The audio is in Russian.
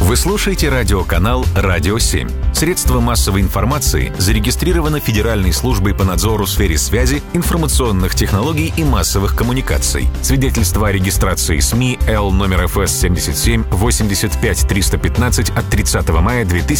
Вы слушаете радиоканал «Радио 7». Средство массовой информации зарегистрировано Федеральной службой по надзору в сфере связи, информационных технологий и массовых коммуникаций. Свидетельство о регистрации СМИ Л номер ФС 77 85 315 от 30 мая 2000